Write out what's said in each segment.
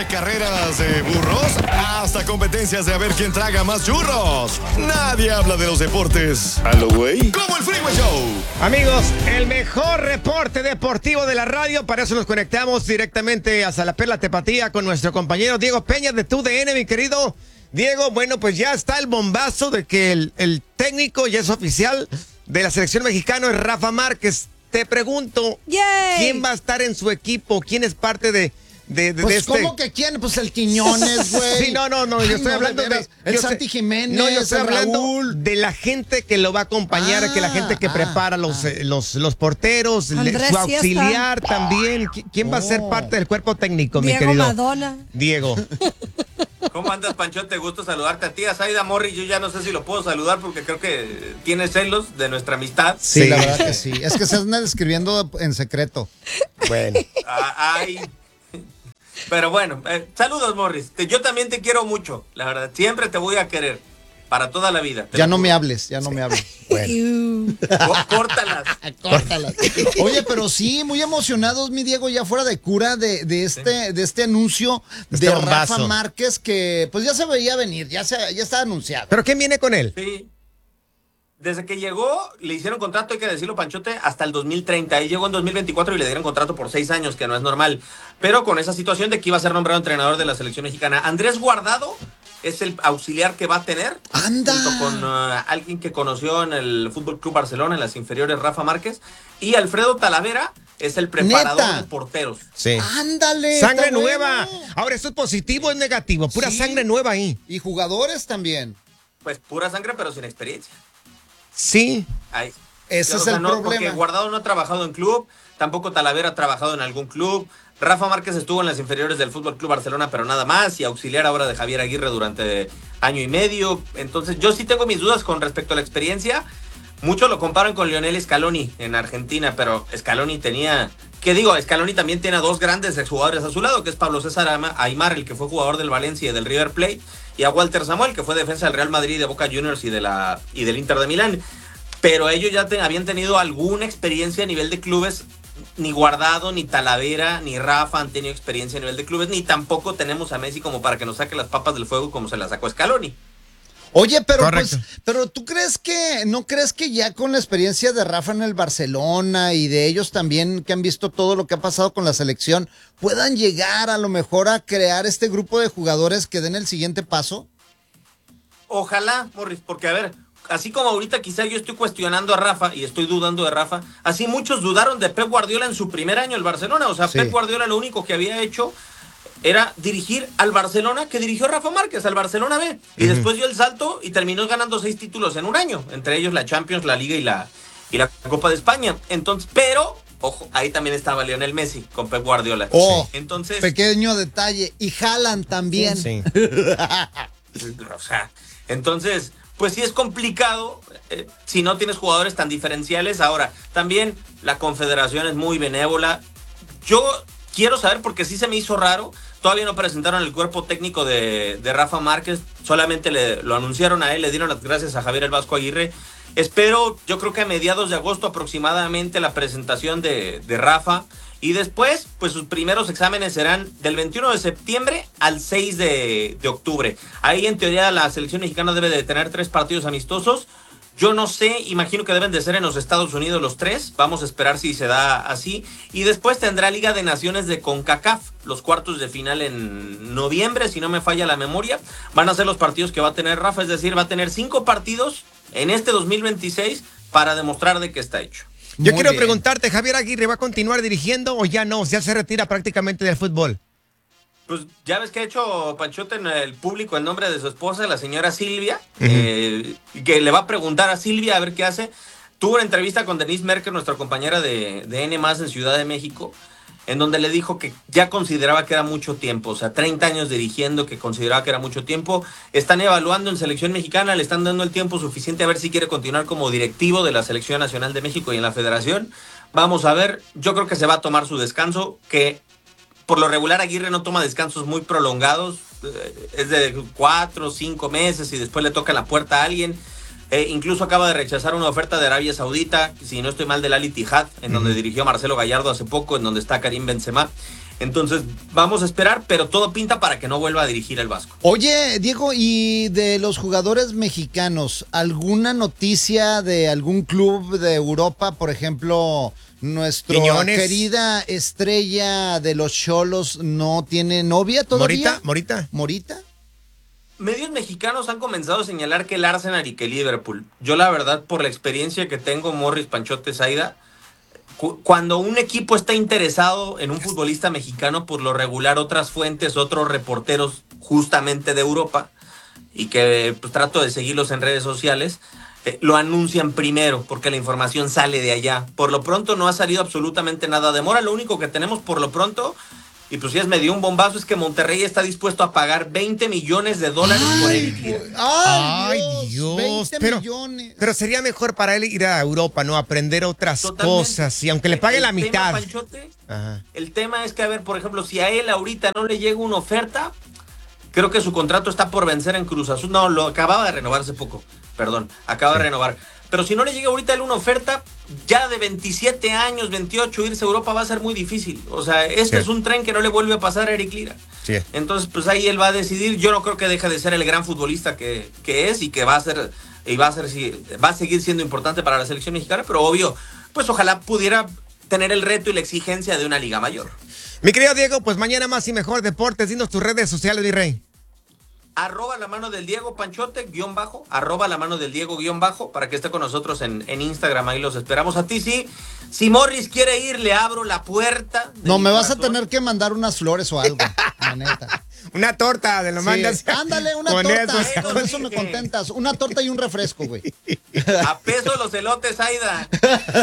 carreras de burros hasta competencias de a ver quién traga más churros. Nadie habla de los deportes a lo güey como el Freeway Show. Amigos, el mejor reporte deportivo de la radio. Para eso nos conectamos directamente hasta la Perla Tapatía con nuestro compañero Diego Peña de TUDN, mi querido Diego. Bueno, pues ya está el bombazo de que el técnico ya es oficial de la selección mexicana, es Rafa Márquez. Te pregunto, ¡yay! ¿Quién va a estar en su equipo? ¿Quién es parte de pues, este? ¿cómo que quién? Pues el Quiñones, güey. Sí, no, yo estoy hablando de el Santi Jiménez, no, yo estoy el hablando Raúl. de la gente que lo va a acompañar, que la gente que prepara los porteros, Andrés, su sí auxiliar también. ¿Quién va a ser parte del cuerpo técnico, mi Diego querido Madonna. Diego? ¿Cómo andas, Panchote? Gusto saludarte a ti, a Zaida Morri. Yo ya no sé si lo puedo saludar porque creo que tiene celos de nuestra amistad. Sí, la verdad que sí. Es que se andan escribiendo en secreto. Bueno. Ay. Pero bueno, saludos, Morris. Yo también te quiero mucho, la verdad. Siempre te voy a querer. Para toda la vida. Ya no me hables, ya no me hables. Bueno. Córtalas. Córtalas. Oye, pero sí, muy emocionados, mi Diego, ya fuera de cura de este anuncio de Rafa Márquez, que pues ya se veía venir, ya está anunciado. ¿Pero quién viene con él? Sí. Desde que llegó, le hicieron contrato, hay que decirlo, Panchote, hasta el 2030. Él llegó en 2024 y le dieron contrato por 6 años, que no es normal. Pero con esa situación de que iba a ser nombrado entrenador de la selección mexicana. Andrés Guardado es el auxiliar que va a tener. ¡Anda! Junto con alguien que conoció en el Fútbol Club Barcelona, en las inferiores, Rafa Márquez. Y Alfredo Talavera es el preparador de porteros. Sí. ¡Ándale! ¡Sangre nueva! Bueno. Ahora, ¿esto es positivo o es negativo? Pura sangre nueva ahí. Y jugadores también. Pues pura sangre, pero sin experiencia. Sí. Ahí. Ese es el problema. Porque Guardado no ha trabajado en club, tampoco Talavera ha trabajado en algún club. Rafa Márquez estuvo en las inferiores del Fútbol Club Barcelona, pero nada más, y auxiliar ahora de Javier Aguirre durante año y medio. Entonces, yo sí tengo mis dudas con respecto a la experiencia. Muchos lo comparan con Lionel Scaloni en Argentina, pero Scaloni Scaloni también tiene a dos grandes exjugadores a su lado, que es Pablo César Aimar, el que fue jugador del Valencia y del River Plate, y a Walter Samuel, que fue defensa del Real Madrid, de Boca Juniors y del Inter de Milán. Pero ellos ya habían tenido alguna experiencia a nivel de clubes. Ni Guardado, ni Talavera, ni Rafa han tenido experiencia a nivel de clubes, ni tampoco tenemos a Messi como para que nos saque las papas del fuego como se las sacó Scaloni. Oye, pero ¿tú no crees que ya con la experiencia de Rafa en el Barcelona y de ellos también que han visto todo lo que ha pasado con la selección, puedan llegar a lo mejor a crear este grupo de jugadores que den el siguiente paso? Ojalá, Morris, porque a ver, así como ahorita quizá yo estoy cuestionando a Rafa y estoy dudando de Rafa, así muchos dudaron de Pep Guardiola en su primer año en el Barcelona. O sea, sí. Pep Guardiola lo único que había hecho era dirigir al Barcelona que dirigió Rafa Márquez, al Barcelona B. Y después dio el salto y terminó ganando 6 títulos en un año, entre ellos la Champions, la Liga y la Copa de España. Entonces, pero, ojo, ahí también estaba Lionel Messi con Pep Guardiola. Entonces, pequeño detalle. Y Haaland también. Sí. O sea, entonces, pues sí es complicado si no tienes jugadores tan diferenciales. Ahora, también la confederación es muy benévola. Yo quiero saber, porque sí se me hizo raro, todavía no presentaron el cuerpo técnico de Rafa Márquez, solamente lo anunciaron a él, le dieron las gracias a Javier El Vasco Aguirre. Espero, yo creo que a mediados de agosto aproximadamente, la presentación de Rafa. Y después, pues sus primeros exámenes serán del 21 de septiembre al 6 de octubre. Ahí, en teoría, la selección mexicana debe de tener 3 partidos amistosos. Yo no sé, imagino que deben de ser en los Estados Unidos los 3. Vamos a esperar si se da así. Y después tendrá Liga de Naciones de CONCACAF, los cuartos de final en noviembre, si no me falla la memoria. Van a ser los partidos que va a tener Rafa, es decir, va a tener 5 partidos en este 2026 para demostrar de qué está hecho. Yo quiero preguntarte, ¿Javier Aguirre va a continuar dirigiendo o ya no? ¿Ya se retira prácticamente del fútbol? Pues ya ves que ha hecho Panchote en el público el nombre de su esposa, la señora Silvia, que le va a preguntar a Silvia a ver qué hace. Tuvo una entrevista con Denise Merker, nuestra compañera de N+, en Ciudad de México, en donde le dijo que ya consideraba que era mucho tiempo, o sea, 30 años dirigiendo, que consideraba que era mucho tiempo. Están evaluando en selección mexicana, le están dando el tiempo suficiente a ver si quiere continuar como directivo de la Selección Nacional de México y en la Federación. Vamos a ver, yo creo que se va a tomar su descanso, que por lo regular Aguirre no toma descansos muy prolongados, es de 4 o 5 meses y después le toca la puerta a alguien. Incluso acaba de rechazar una oferta de Arabia Saudita, si no estoy mal, del Al Ittihad, en donde dirigió Marcelo Gallardo hace poco, en donde está Karim Benzema. Entonces, vamos a esperar, pero todo pinta para que no vuelva a dirigir el Vasco. Oye, Diego, y de los jugadores mexicanos, ¿alguna noticia de algún club de Europa, por ejemplo, nuestra querida estrella de los Xolos no tiene novia todavía? ¿Morita? Medios mexicanos han comenzado a señalar que el Arsenal y que el Liverpool. Yo la verdad, por la experiencia que tengo, Morris, Panchote, Zaida, cuando un equipo está interesado en un futbolista mexicano, por lo regular otras fuentes, otros reporteros justamente de Europa, y que pues, trato de seguirlos en redes sociales, lo anuncian primero, porque la información sale de allá. Por lo pronto no ha salido absolutamente nada de Mora. Lo único que tenemos por lo pronto, y pues sí me dio un bombazo, es que Monterrey está dispuesto a pagar $20 millones por Eric Lira. ¡Ay, Dios! Pero sería mejor para él ir a Europa, ¿no? Aprender otras cosas. Y aunque le pague la mitad. Panchote, el tema es que, a ver, por ejemplo, si a él ahorita no le llega una oferta, creo que su contrato está por vencer en Cruz Azul. No, lo acababa de renovar hace poco. Acaba de renovar. Pero si no le llega ahorita una oferta, ya de 27 años, 28, irse a Europa va a ser muy difícil. O sea, es un tren que no le vuelve a pasar a Eric Lira. Sí. Entonces, pues ahí él va a decidir. Yo no creo que deje de ser el gran futbolista que es y que va a seguir siendo importante para la selección mexicana, pero obvio, pues ojalá pudiera tener el reto y la exigencia de una liga mayor. Mi querido Diego, pues mañana más y mejor deportes. Dinos tus redes sociales, mi rey. @la mano del Diego Panchote _, @la mano del Diego _ para que esté con nosotros en Instagram. Ahí los esperamos. A ti sí. Si Morris quiere ir, le abro la puerta. No, me vas a tener que mandar unas flores o algo, la neta. Una torta, de lo mandas. Ándale, una torta. Con eso me contentas. Una torta y un refresco, güey. A peso los elotes, Aida.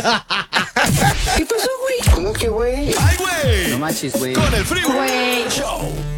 ¿Qué pasó, güey? ¿Cómo que, güey? ¡Ay, güey! No manches, güey. Con el Freeway Show